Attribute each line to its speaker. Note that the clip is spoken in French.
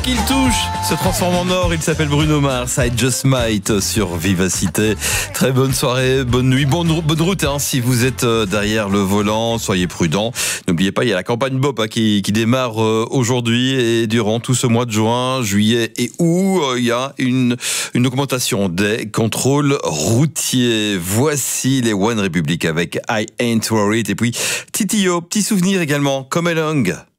Speaker 1: Qu'il touche, se transforme en or, il s'appelle Bruno Mars, I Just Might sur Vivacité. Très bonne soirée, bonne nuit, bonne route si vous êtes derrière le volant, soyez prudents. N'oubliez pas, il y a la campagne BOP qui démarre aujourd'hui et durant tout ce mois de juin, juillet et août, il y a une augmentation des contrôles routiers. Voici les One Republic avec I Ain't Worried et puis Titio, petit souvenir également, Come Along.